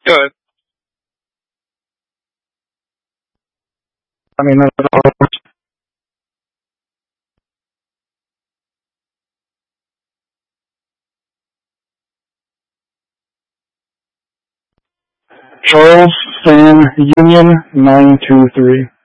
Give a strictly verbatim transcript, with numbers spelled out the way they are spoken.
Go ahead. I mean, that's all. Charles Fan Union nine two three.